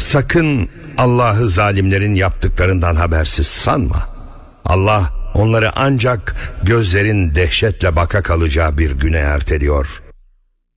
Sakın Allah'ı zalimlerin yaptıklarından habersiz sanma. Allah onları ancak gözlerin dehşetle baka kalacağı bir güne erteliyor.